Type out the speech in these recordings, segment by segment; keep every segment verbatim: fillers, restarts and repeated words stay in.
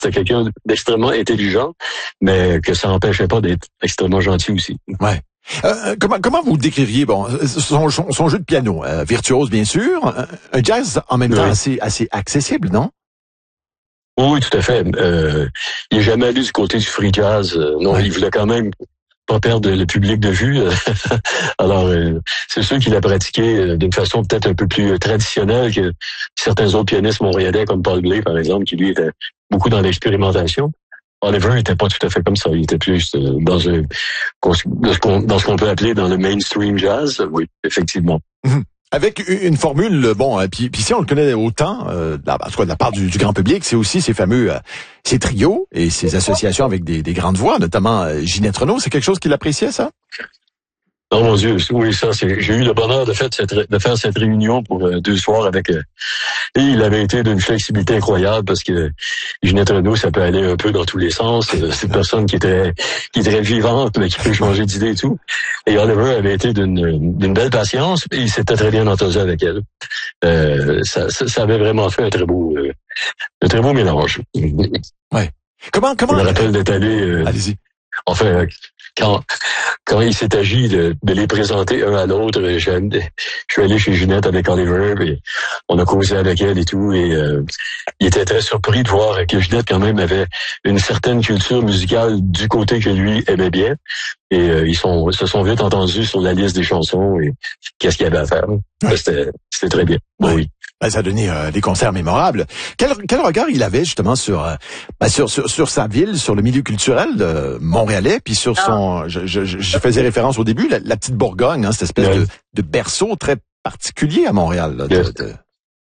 c'était quelqu'un d'extrêmement intelligent, mais que ça n'empêchait pas d'être extrêmement gentil aussi. Ouais. Euh, comment comment vous décririez bon son, son, son jeu de piano, euh, virtuose bien sûr, un, un jazz en même temps oui. assez assez accessible, non? Oui, tout à fait. Euh, il n'est jamais allé du côté du free jazz. Euh, non, ouais. Il voulait quand même pas perdre le public de vue. Alors, euh, c'est sûr qu'il a pratiqué euh, d'une façon peut-être un peu plus traditionnelle que certains autres pianistes montréalais, comme Paul Bley, par exemple, qui lui était beaucoup dans l'expérimentation. Oliver n'était pas tout à fait comme ça. Il était plus euh, dans un dans ce qu'on peut appeler dans le mainstream jazz. Oui, effectivement. Mm-hmm. Avec une formule, bon, puis, puis si on le connaît autant, euh, en tout cas de la part du, du grand public, c'est aussi ces fameux, euh, ces trios et ces associations avec des, des grandes voix, notamment euh, Ginette Renault. C'est quelque chose qu'il appréciait, ça? Oh mon Dieu, oui, ça, c'est. J'ai eu le bonheur de faire cette, de faire cette réunion pour euh, deux soirs avec. Euh, et il avait été d'une flexibilité incroyable parce que Ginette Renault, ça peut aller un peu dans tous les sens. Euh, c'est une personne qui était qui est très vivante, mais qui peut changer d'idée et tout. Et Oliver avait été d'une d'une belle patience et il s'était très bien entendu avec elle. Euh, ça, ça, ça avait vraiment fait un très beau euh, un très beau mélange. Ouais. Comment comment. Je me rappelle d'être allé. Euh, Allez-y. Enfin. Quand quand il s'est agi de, de les présenter un à l'autre, je, je suis allé chez Ginette avec Oliver et on a causé avec elle et tout et euh, il était très surpris de voir que Ginette quand même avait une certaine culture musicale du côté que lui aimait bien et euh, ils sont se sont vite entendus sur la liste des chansons et qu'est-ce qu'il y avait à faire. Ouais. C'était c'était très bien. Bon, oui. Ben, ça a donné euh, des concerts mémorables. Quel, quel regard il avait justement sur, euh, ben, sur sur sur sa ville, sur le milieu culturel de montréalais, puis sur son, je, je, je faisais référence au début, la, la petite Bourgogne, hein, cette espèce ouais. de, de berceau très particulier à Montréal. Là, de, de...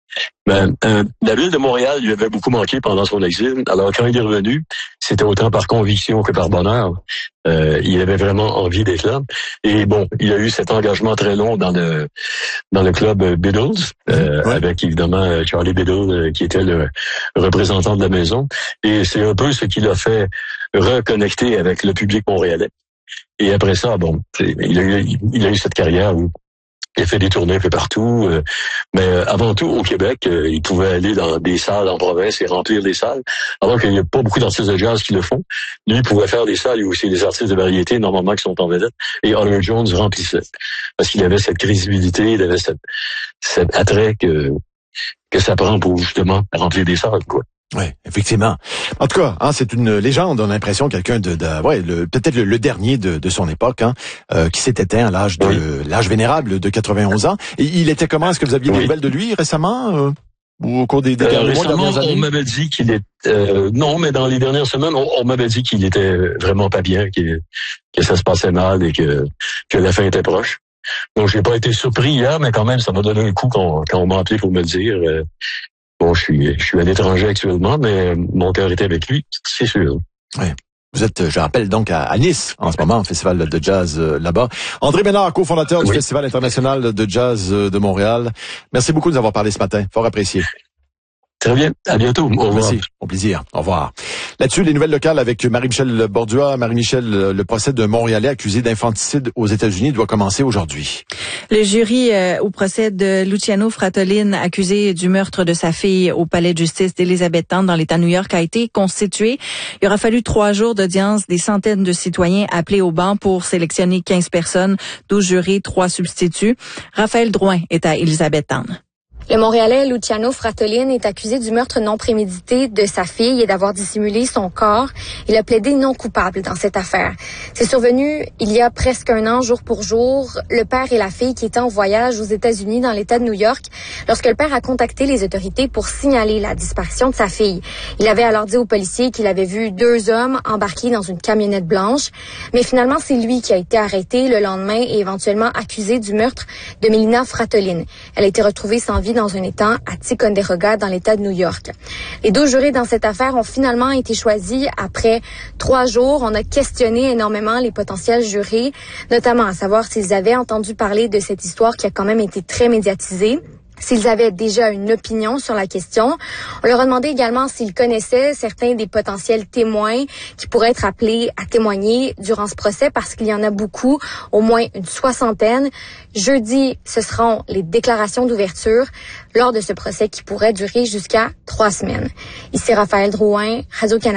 Ben, euh, la ville de Montréal lui avait beaucoup manqué pendant son exil. Alors quand il est revenu, c'était autant par conviction que par bonheur. Euh, il avait vraiment envie d'être là. Et bon, il a eu cet engagement très long dans le dans le club Beatles, euh, ouais. avec évidemment Charlie Biddle euh, qui était le représentant de la maison. Et c'est un peu ce qui l'a fait reconnecter avec le public montréalais. Et après ça, bon, il a eu il a eu cette carrière où il a fait des tournées un peu partout, euh, mais avant tout au Québec, euh, il pouvait aller dans des salles en province et remplir des salles, alors qu'il n'y a pas beaucoup d'artistes de jazz qui le font. Lui, il pouvait faire des salles, il y a aussi des artistes de variété, normalement, qui sont en vedette, et Oliver Jones remplissait, parce qu'il avait cette crédibilité, il avait cette, cet attrait que, que ça prend pour justement remplir des salles, quoi. Oui, effectivement. En tout cas, hein, c'est une légende. On a l'impression quelqu'un de, de ouais, le, peut-être le, le dernier de, de son époque, hein, euh, qui s'est éteint à l'âge de oui. l'âge vénérable de quatre-vingt-onze ans. Et il était comment? Est-ce que vous aviez oui. des nouvelles de lui récemment euh, ou au cours des, des euh, derniers récemment, mois, dernières années? On m'avait dit qu'il est euh, non, mais dans les dernières semaines, on, on m'avait dit qu'il était vraiment pas bien, qu'il, que ça se passait mal et que que la fin était proche. Donc, j'ai pas été surpris hier, mais quand même, ça m'a donné un coup quand, quand on m'a appelé pour me le dire. Euh, Bon, je suis, je suis à l'étranger actuellement, mais mon cœur était avec lui, c'est sûr. Oui. Vous êtes, je rappelle, donc à, à Nice en ce moment, festival de jazz euh, là-bas. André Ménard, cofondateur oui. du Festival international de jazz de Montréal. Merci beaucoup de nous avoir parlé ce matin. Fort apprécié. Très bien. À bientôt. Au revoir. Merci. Au plaisir. Au revoir. Là-dessus, les nouvelles locales avec Marie-Michel Bordua. Marie-Michel, le procès d'un Montréalais accusé d'infanticide aux États-Unis doit commencer aujourd'hui. Le jury euh, au procès de Luciano Fratellin, accusé du meurtre de sa fille au palais de justice d'Elizabethtown dans l'État de New York, a été constitué. Il aura fallu trois jours d'audience, des centaines de citoyens appelés au banc pour sélectionner quinze personnes, douze jurés, trois substituts. Raphaël Drouin est à Elizabethtown. Le Montréalais Luciano Fratellin est accusé du meurtre non prémédité de sa fille et d'avoir dissimulé son corps. Il a plaidé non coupable dans cette affaire. C'est survenu il y a presque un an, jour pour jour. Le père et la fille qui étaient en voyage aux États-Unis dans l'État de New York, lorsque le père a contacté les autorités pour signaler la disparition de sa fille. Il avait alors dit aux policiers qu'il avait vu deux hommes embarqués dans une camionnette blanche. Mais finalement, c'est lui qui a été arrêté le lendemain et éventuellement accusé du meurtre de Melina Fratellin. Elle a été retrouvée sans vie dans un étang à Ticonderoga, dans l'État de New York. Les deux jurés dans cette affaire ont finalement été choisis après trois jours. On a questionné énormément les potentiels jurés, notamment à savoir s'ils avaient entendu parler de cette histoire qui a quand même été très médiatisée, s'ils avaient déjà une opinion sur la question. On leur a demandé également s'ils connaissaient certains des potentiels témoins qui pourraient être appelés à témoigner durant ce procès, parce qu'il y en a beaucoup, au moins une soixantaine. Jeudi, ce seront les déclarations d'ouverture lors de ce procès qui pourrait durer jusqu'à trois semaines. Ici Raphaël Drouin, Radio-Canada.